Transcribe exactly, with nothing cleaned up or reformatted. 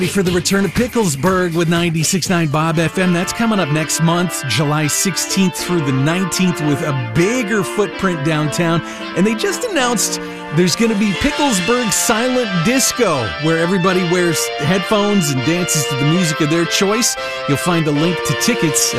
For the return of Picklesburg with ninety-six point nine Bob F M. That's coming up next month, July sixteenth through the nineteenth, with a bigger footprint downtown. And they just announced there's going to be Picklesburg Silent Disco, where everybody wears headphones and dances to the music of their choice. You'll find a link to tickets